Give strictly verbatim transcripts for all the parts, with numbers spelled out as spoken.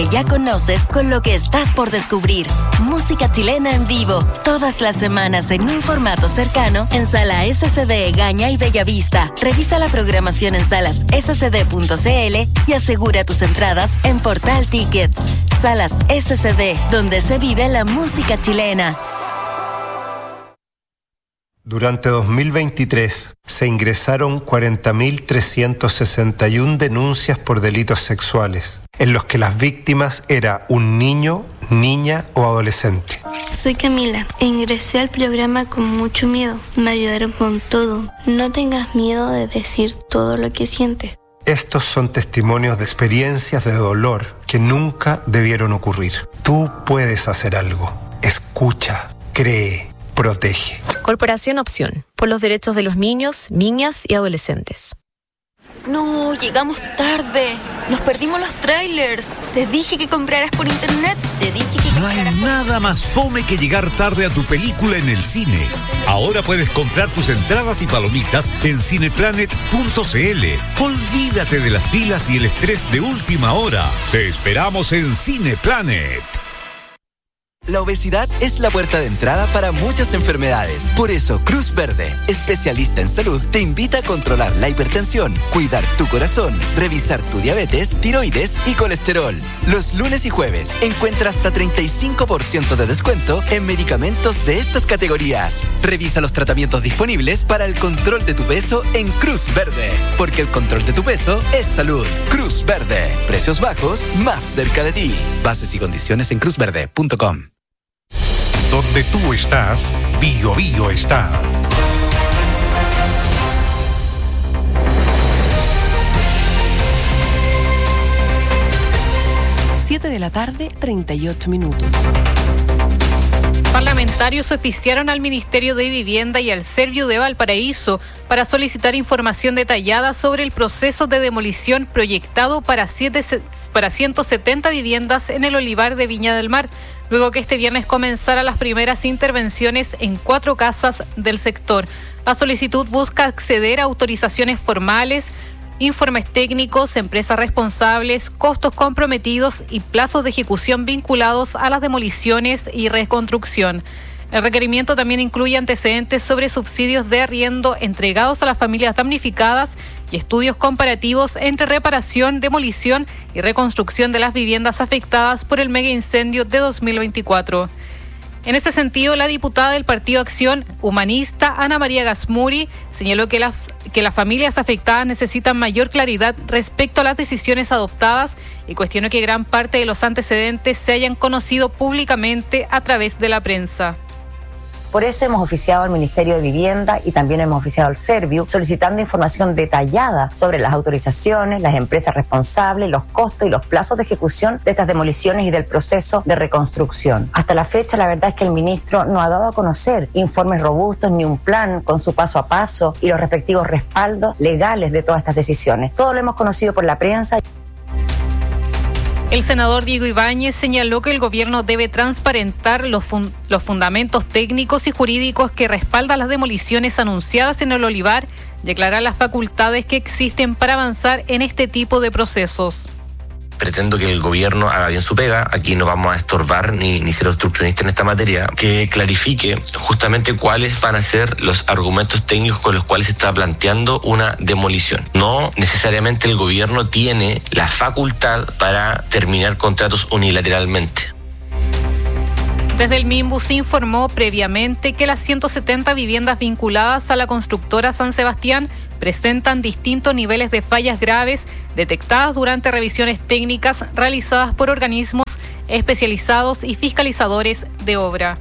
Ya conoces con lo que estás por descubrir. Música chilena en vivo, todas las semanas en un formato cercano en Sala S C D Egaña y Bellavista. Revisa la programación en salas s c d punto c l y asegura tus entradas en Portal Tickets. Salas S C D, donde se vive la música chilena. Durante dos mil veintitrés se ingresaron cuarenta mil trescientas sesenta y una denuncias por delitos sexuales, en los que las víctimas era un niño, niña o adolescente. Soy Camila e ingresé al programa con mucho miedo. Me ayudaron con todo. No tengas miedo de decir todo lo que sientes. Estos son testimonios de experiencias de dolor que nunca debieron ocurrir. Tú puedes hacer algo. Escucha, cree, protege. Corporación Opción, por los derechos de los niños, niñas y adolescentes. No, llegamos tarde. Nos perdimos los trailers. Te dije que compraras por internet. Te dije que No hay nada más fome que llegar tarde a tu película en el cine. Ahora puedes comprar tus entradas y palomitas en cineplanet punto c l. Olvídate de las filas y el estrés de última hora. Te esperamos en Cineplanet. La obesidad es la puerta de entrada para muchas enfermedades. Por eso, Cruz Verde, especialista en salud, te invita a controlar la hipertensión, cuidar tu corazón, revisar tu diabetes, tiroides y colesterol. Los lunes y jueves encuentra hasta treinta y cinco por ciento de descuento en medicamentos de estas categorías. Revisa los tratamientos disponibles para el control de tu peso en Cruz Verde, porque el control de tu peso es salud. Cruz Verde, precios bajos más cerca de ti. Bases y condiciones en cruz verde punto com. Donde tú estás, Bio Bio está. siete de la tarde, treinta y ocho minutos. Parlamentarios oficiaron al Ministerio de Vivienda y al Serviu de Valparaíso para solicitar información detallada sobre el proceso de demolición proyectado para, siete, para ciento setenta viviendas en el Olivar de Viña del Mar, luego que este viernes comenzaran las primeras intervenciones en cuatro casas del sector. La solicitud busca acceder a autorizaciones formales, informes técnicos, empresas responsables, costos comprometidos y plazos de ejecución vinculados a las demoliciones y reconstrucción. El requerimiento también incluye antecedentes sobre subsidios de arriendo entregados a las familias damnificadas y estudios comparativos entre reparación, demolición y reconstrucción de las viviendas afectadas por el mega incendio de dos mil veinticuatro. En este sentido, la diputada del Partido Acción Humanista, Ana María Gasmuri, señaló que, la, que las familias afectadas necesitan mayor claridad respecto a las decisiones adoptadas y cuestionó que gran parte de los antecedentes se hayan conocido públicamente a través de la prensa. Por eso hemos oficiado al Ministerio de Vivienda y también hemos oficiado al Serviu solicitando información detallada sobre las autorizaciones, las empresas responsables, los costos y los plazos de ejecución de estas demoliciones y del proceso de reconstrucción. Hasta la fecha, la verdad es que el ministro no ha dado a conocer informes robustos ni un plan con su paso a paso y los respectivos respaldos legales de todas estas decisiones. Todo lo hemos conocido por la prensa. El senador Diego Ibáñez señaló que el gobierno debe transparentar los, fun- los fundamentos técnicos y jurídicos que respaldan las demoliciones anunciadas en el Olivar y aclarar las facultades que existen para avanzar en este tipo de procesos. Pretendo que el gobierno haga bien su pega, aquí no vamos a estorbar ni, ni ser obstruccionistas en esta materia, que clarifique justamente cuáles van a ser los argumentos técnicos con los cuales se está planteando una demolición. No necesariamente el gobierno tiene la facultad para terminar contratos unilateralmente. Desde el MIMBU se informó previamente que las ciento setenta viviendas vinculadas a la constructora San Sebastián presentan distintos niveles de fallas graves detectadas durante revisiones técnicas realizadas por organismos especializados y fiscalizadores de obra.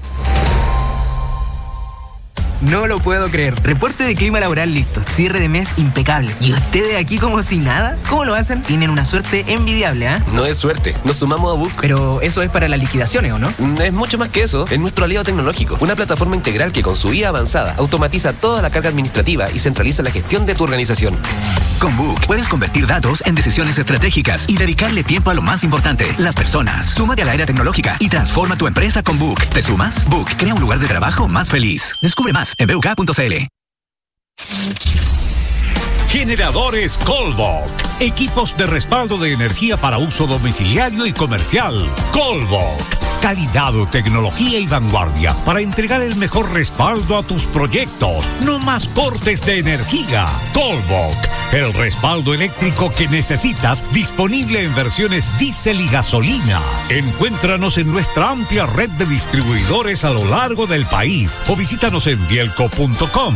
No lo puedo creer. Reporte de clima laboral listo. Cierre de mes impecable. ¿Y ustedes aquí como si nada? ¿Cómo lo hacen? Tienen una suerte envidiable, ¿ah? ¿eh? No es suerte. Nos sumamos a Book. Pero eso es para las liquidaciones, ¿o no? Es mucho más que eso. Es nuestro aliado tecnológico. Una plataforma integral que con su I A avanzada automatiza toda la carga administrativa y centraliza la gestión de tu organización. Con Book puedes convertir datos en decisiones estratégicas y dedicarle tiempo a lo más importante, las personas. Súmate a la era tecnológica y transforma tu empresa con Book. ¿Te sumas? Book crea un lugar de trabajo más feliz. Descubre más en b u k punto c l. Generadores Colbok. Equipos de respaldo de energía para uso domiciliario y comercial. Colbok. Calidad, tecnología y vanguardia para entregar el mejor respaldo a tus proyectos. No más cortes de energía. Colbok. El respaldo eléctrico que necesitas, disponible en versiones diésel y gasolina. Encuéntranos en nuestra amplia red de distribuidores a lo largo del país o visítanos en bielco punto com.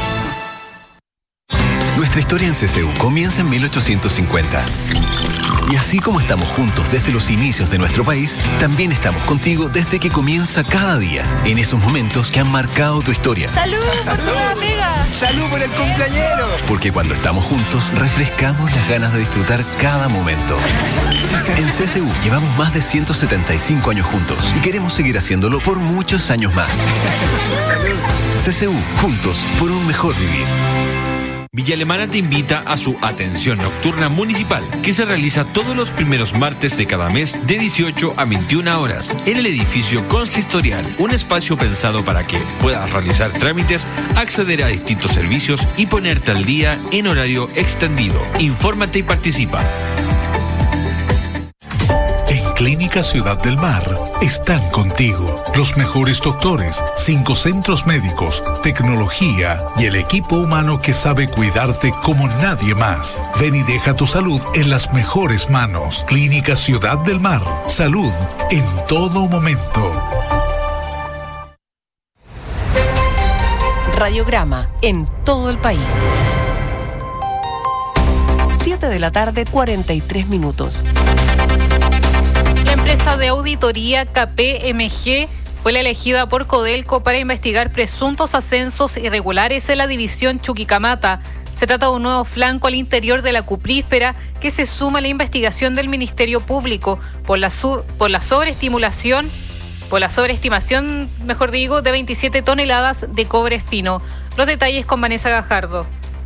Nuestra historia en C C U comienza en mil ochocientos cincuenta. Y así como estamos juntos desde los inicios de nuestro país, también estamos contigo desde que comienza cada día, en esos momentos que han marcado tu historia. ¡Salud por tu nueva pega! ¡Salud por el cumpleañero! Porque cuando estamos juntos, refrescamos las ganas de disfrutar cada momento. En C C U llevamos más de ciento setenta y cinco años juntos y queremos seguir haciéndolo por muchos años más. C C U, juntos por un mejor vivir. Villa Alemana te invita a su Atención Nocturna Municipal, que se realiza todos los primeros martes de cada mes de dieciocho a veintiuna horas en el edificio consistorial, un espacio pensado para que puedas realizar trámites, acceder a distintos servicios y ponerte al día en horario extendido. Infórmate y participa. Clínica Ciudad del Mar están contigo. Los mejores doctores, cinco centros médicos, tecnología y el equipo humano que sabe cuidarte como nadie más. Ven y deja tu salud en las mejores manos. Clínica Ciudad del Mar. Salud en todo momento. Radiograma en todo el país. siete de la tarde, cuarenta y tres minutos. La empresa de auditoría K P M G fue la elegida por Codelco para investigar presuntos ascensos irregulares en la división Chuquicamata. Se trata de un nuevo flanco al interior de la cuprífera que se suma a la investigación del Ministerio Público por la, su- por la sobreestimulación, por la sobreestimación, mejor digo, de veintisiete toneladas de cobre fino. Los detalles con Vanessa Gajardo.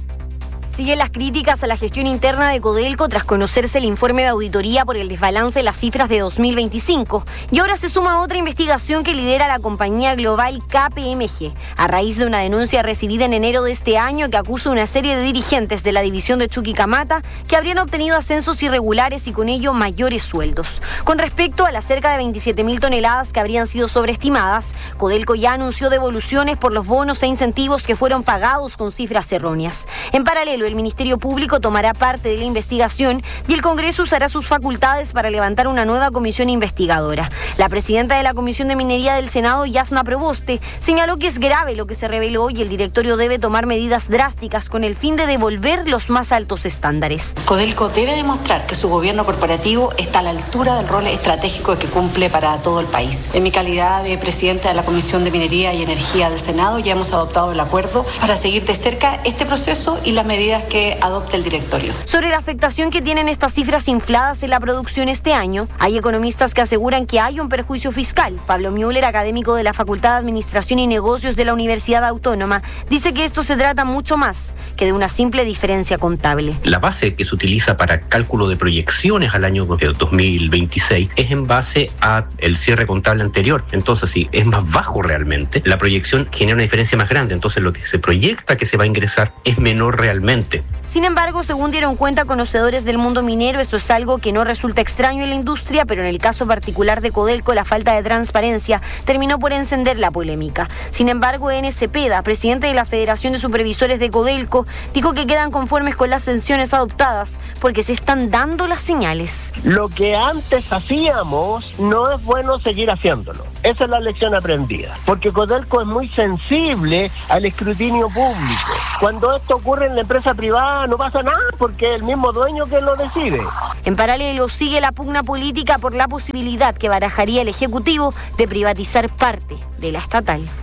Siguen las críticas a la gestión interna de Codelco tras conocerse el informe de auditoría por el desbalance de las cifras de dos mil veinticinco. Y ahora se suma otra investigación que lidera la compañía global K P M G, a raíz de una denuncia recibida en enero de este año que acusa a una serie de dirigentes de la división de Chuquicamata que habrían obtenido ascensos irregulares y con ello mayores sueldos. Con respecto a las cerca de veintisiete mil toneladas que habrían sido sobreestimadas, Codelco ya anunció devoluciones por los bonos e incentivos que fueron pagados con cifras erróneas. En paralelo, el Ministerio Público tomará parte de la investigación y el Congreso usará sus facultades para levantar una nueva comisión investigadora. La presidenta de la Comisión de Minería del Senado, Yasna Proboste, señaló que es grave lo que se reveló y el directorio debe tomar medidas drásticas con el fin de devolver los más altos estándares. Codelco debe demostrar que su gobierno corporativo está a la altura del rol estratégico que cumple para todo el país. En mi calidad de presidenta de la Comisión de Minería y Energía del Senado, ya hemos adoptado el acuerdo para seguir de cerca este proceso y las medidas que adopte el directorio. Sobre la afectación que tienen estas cifras infladas en la producción este año, hay economistas que aseguran que hay un perjuicio fiscal. Pablo Müller, académico de la Facultad de Administración y Negocios de la Universidad Autónoma, dice que esto se trata mucho más que de una simple diferencia contable. La base que se utiliza para cálculo de proyecciones al año dos mil veintiséis es en base a el cierre contable anterior. Entonces, si es más bajo realmente, la proyección genera una diferencia más grande. Entonces, lo que se proyecta que se va a ingresar es menor realmente. Sin embargo, según dieron cuenta conocedores del mundo minero, esto es algo que no resulta extraño en la industria, pero en el caso particular de Codelco, la falta de transparencia terminó por encender la polémica. Sin embargo, N. Cepeda, presidente de la Federación de Supervisores de Codelco, dijo que quedan conformes con las sanciones adoptadas porque se están dando las señales. Lo que antes hacíamos no es bueno seguir haciéndolo. Esa es la lección aprendida, porque Codelco es muy sensible al escrutinio público. Cuando esto ocurre en la empresa privada no pasa nada porque es el mismo dueño que lo decide. En paralelo sigue la pugna política por la posibilidad que barajaría el Ejecutivo de privatizar parte de la estatal.